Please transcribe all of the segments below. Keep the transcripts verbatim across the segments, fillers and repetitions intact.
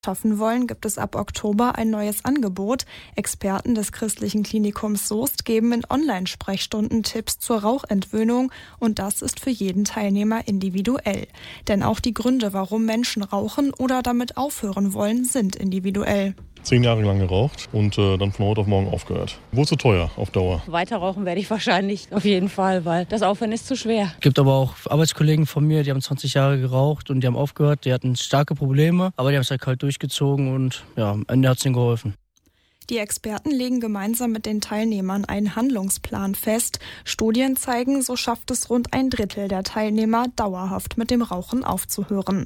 schaffen wollen, gibt es ab Oktober ein neues Angebot. Experten des Christlichen Klinikums Soest geben in Online-Sprechstunden Tipps zur Rauchentwöhnung und das ist für jeden Teilnehmer individuell. Denn auch die Gründe, warum Menschen rauchen oder damit aufhören wollen, sind individuell. Zehn Jahre lang geraucht und äh, dann von heute auf morgen aufgehört. Wohl zu teuer auf Dauer. Weiter rauchen werde ich wahrscheinlich auf jeden Fall, weil das Aufhören ist zu schwer. Es gibt aber auch Arbeitskollegen von mir, die haben zwanzig Jahre geraucht und die haben aufgehört. Die hatten starke Probleme, aber die haben es halt kalt durchgezogen und ja, am Ende hat es ihnen geholfen. Die Experten legen gemeinsam mit den Teilnehmern einen Handlungsplan fest. Studien zeigen, so schafft es rund ein Drittel der Teilnehmer, dauerhaft mit dem Rauchen aufzuhören.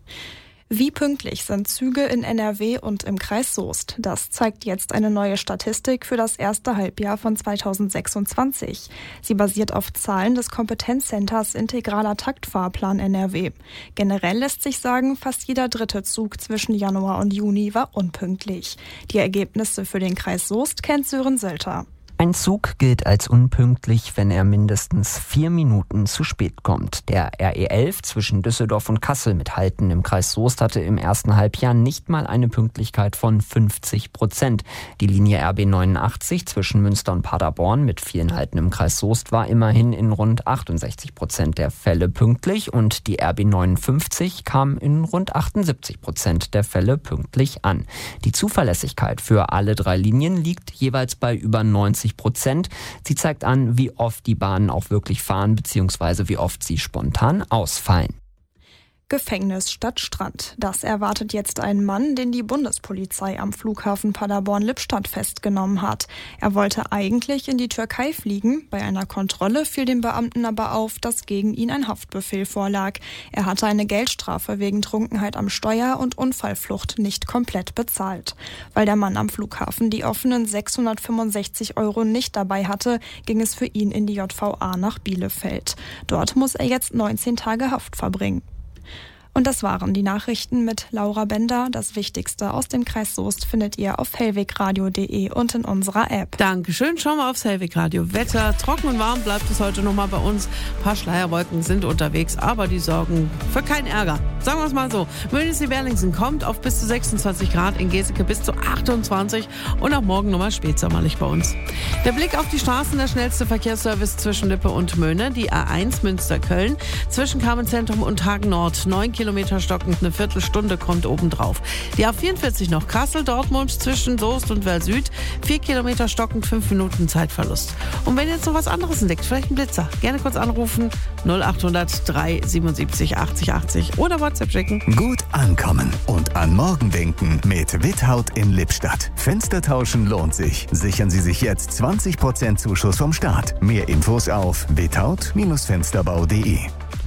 Wie pünktlich sind Züge in N R W und im Kreis Soest? Das zeigt jetzt eine neue Statistik für das erste Halbjahr von zweitausendsechsundzwanzig. Sie basiert auf Zahlen des Kompetenzcenters Integraler Taktfahrplan N R W. Generell lässt sich sagen, fast jeder dritte Zug zwischen Januar und Juni war unpünktlich. Die Ergebnisse für den Kreis Soest kennt Sören Sölter. Ein Zug gilt als unpünktlich, wenn er mindestens vier Minuten zu spät kommt. Der R E elf zwischen Düsseldorf und Kassel mit Halten im Kreis Soest hatte im ersten Halbjahr nicht mal eine Pünktlichkeit von fünfzig Prozent. Die Linie R B neunundachtzig zwischen Münster und Paderborn mit vielen Halten im Kreis Soest war immerhin in rund achtundsechzig Prozent der Fälle pünktlich und die R B neunundfünfzig kam in rund achtundsiebzig Prozent der Fälle pünktlich an. Die Zuverlässigkeit für alle drei Linien liegt jeweils bei über neunzig Prozent. Sie zeigt an, wie oft die Bahnen auch wirklich fahren bzw. wie oft sie spontan ausfallen. Gefängnis statt Strand. Das erwartet jetzt ein Mann, den die Bundespolizei am Flughafen Paderborn-Lippstadt festgenommen hat. Er wollte eigentlich in die Türkei fliegen. Bei einer Kontrolle fiel dem Beamten aber auf, dass gegen ihn ein Haftbefehl vorlag. Er hatte eine Geldstrafe wegen Trunkenheit am Steuer und Unfallflucht nicht komplett bezahlt. Weil der Mann am Flughafen die offenen sechshundertfünfundsechzig Euro nicht dabei hatte, ging es für ihn in die J V A nach Bielefeld. Dort muss er jetzt neunzehn Tage Haft verbringen. Und das waren die Nachrichten mit Laura Bender. Das Wichtigste aus dem Kreis Soest findet ihr auf hellwegradio punkt de und in unserer App. Dankeschön. Schauen wir aufs Hellweg Radio. Wetter trocken und warm bleibt es heute nochmal bei uns. Ein paar Schleierwolken sind unterwegs, aber die sorgen für keinen Ärger. Sagen wir es mal so. Mönnitz-Berlingsen kommt auf bis zu sechsundzwanzig Grad, in Geseke bis zu achtundzwanzig und auch morgen nochmal spätsommerlich bei uns. Der Blick auf die Straßen, der schnellste Verkehrsservice zwischen Lippe und Möhne, die A eins Münster-Köln, zwischen Carmenzentrum und Hagen Nord, neun Kilometer stockend, eine Viertelstunde kommt obendrauf. Die A vierundvierzig noch Kassel-Dortmund zwischen Soest und Wels-Süd, vier Kilometer stockend, fünf Minuten Zeitverlust. Und wenn jetzt noch was anderes entdeckt, vielleicht ein Blitzer, gerne kurz anrufen, null achthundert drei siebenundsiebzig achtzig achtzig oder WhatsApp schicken. Gut ankommen und an morgen denken mit Withaut in Lippstadt. Fenster tauschen lohnt sich. Sichern Sie sich jetzt zwanzig Prozent Zuschuss vom Staat. Mehr Infos auf withaut Fensterbau punkt de.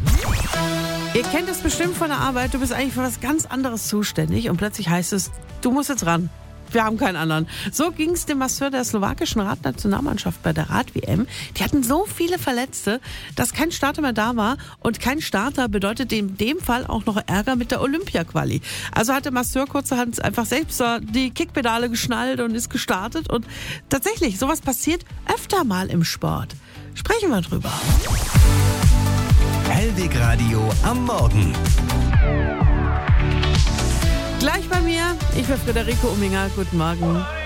Ihr kennt es bestimmt von der Arbeit, du bist eigentlich für was ganz anderes zuständig und plötzlich heißt es, du musst jetzt ran. Wir haben keinen anderen. So ging es dem Masseur der slowakischen Radnationalmannschaft bei der Rad-W M. Die hatten so viele Verletzte, dass kein Starter mehr da war. Und kein Starter bedeutet in dem Fall auch noch Ärger mit der Olympia-Quali. Also hat der Masseur kurzerhand einfach selbst die Kickpedale geschnallt und ist gestartet. Und tatsächlich, sowas passiert öfter mal im Sport. Sprechen wir drüber. Hellweg Radio am Morgen. Gleich bei mir, ich bin Friederike Umminger. Guten Morgen.